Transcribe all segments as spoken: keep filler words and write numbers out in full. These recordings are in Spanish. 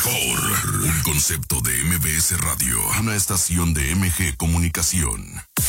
mejor. Un concepto de M B S Radio. Una estación de M G Comunicación.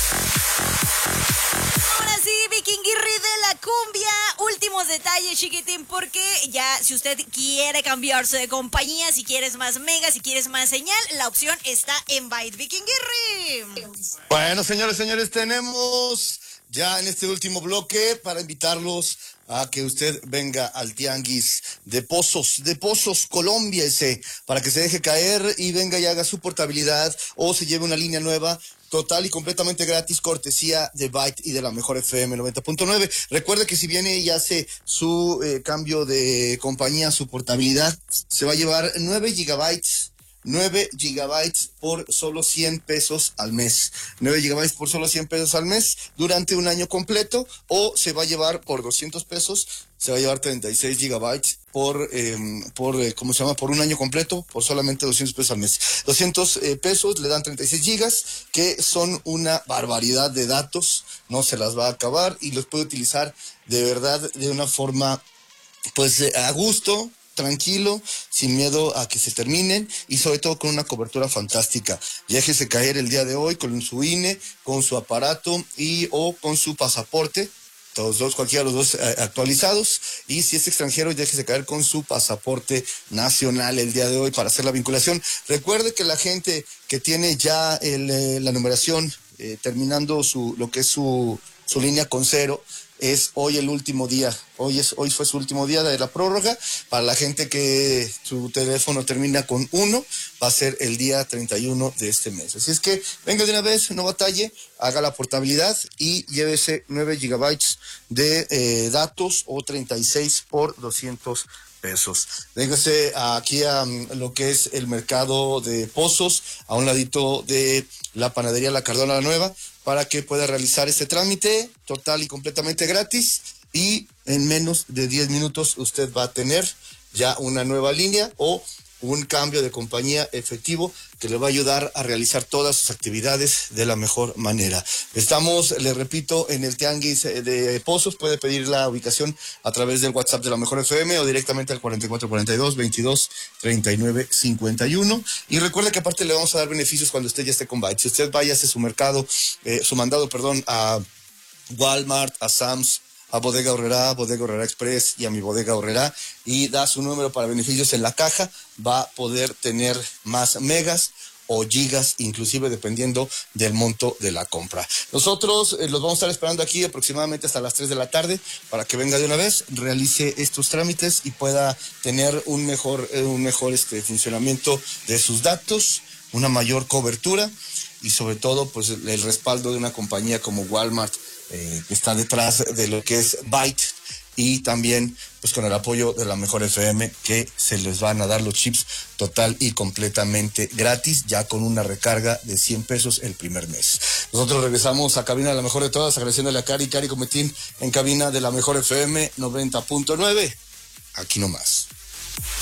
Ahora sí, Vikinguirri de la cumbia. Últimos detalles, chiquitín, porque ya si usted quiere cambiarse de compañía, si quieres más mega, si quieres más señal, la opción está en Byte, Vikinguirri. Bueno, señores, señores, tenemos ya en este último bloque para invitarlos a que usted venga al Tianguis de Pozos, de Pozos, Colombia, ese, para que se deje caer y venga y haga su portabilidad o se lleve una línea nueva total y completamente gratis, cortesía de Byte y de la mejor F M noventa punto nueve. Recuerde que si viene y hace su eh, cambio de compañía, su portabilidad, se va a llevar nueve gigabytes. nueve gigabytes por solo cien pesos al mes. nueve gigabytes por solo cien pesos al mes durante un año completo, o se va a llevar por doscientos pesos, se va a llevar treinta y seis gigabytes por, eh, por eh, ¿cómo se llama? Por un año completo, por solamente doscientos pesos al mes. doscientos eh, pesos le dan treinta y seis gigas, que son una barbaridad de datos, no se las va a acabar y los puede utilizar de verdad de una forma, pues, eh, a gusto, tranquilo, sin miedo a que se terminen y sobre todo con una cobertura fantástica. Déjese caer el día de hoy con su I N E, con su aparato y o con su pasaporte, todos dos, cualquiera de los dos eh, actualizados, y si es extranjero, déjese caer con su pasaporte nacional el día de hoy para hacer la vinculación. Recuerde que la gente que tiene ya el, eh, la numeración eh, terminando su lo que es su, su línea con cero, es hoy el último día, hoy es hoy fue su último día de la prórroga. Para la gente que su teléfono termina con uno, va a ser el día treinta y uno de este mes. Así es que venga de una vez, no batalle, haga la portabilidad y llévese nueve gigabytes de eh, datos o treinta y seis por doscientos pesos. Véngase aquí a um, lo que es el mercado de Pozos, a un ladito de la panadería La Cardona la Nueva, para que pueda realizar este trámite total y completamente gratis, y en menos de diez minutos usted va a tener ya una nueva línea o un cambio de compañía efectivo que le va a ayudar a realizar todas sus actividades de la mejor manera. Estamos, le repito, en el Tianguis de Pozos. Puede pedir la ubicación a través del WhatsApp de la mejor F M o directamente al cuarenta y cuatro cuarenta y dos veintidós treinta y nueve cincuenta y uno. Y recuerde que aparte le vamos a dar beneficios cuando usted ya esté con Byte. Si usted vaya a hacer su mercado, eh, su mandado, perdón, a Walmart, a Sam's, a Bodega Aurrerá, Bodega Aurrerá Express y a mi Bodega Aurrerá, y da su número para beneficios en la caja, va a poder tener más megas o gigas, inclusive dependiendo del monto de la compra. Nosotros eh, los vamos a estar esperando aquí aproximadamente hasta las tres de la tarde para que venga de una vez, realice estos trámites y pueda tener un mejor, eh, un mejor este, funcionamiento de sus datos, una mayor cobertura y sobre todo pues el, el respaldo de una compañía como Walmart, Eh, que está detrás de lo que es Byte, y también pues con el apoyo de la mejor F M, que se les van a dar los chips total y completamente gratis, ya con una recarga de cien pesos el primer mes. Nosotros regresamos a cabina de la mejor de todas, agradeciéndole a Cari, Cari Cometín en cabina de la mejor F M noventa punto nueve, aquí nomás.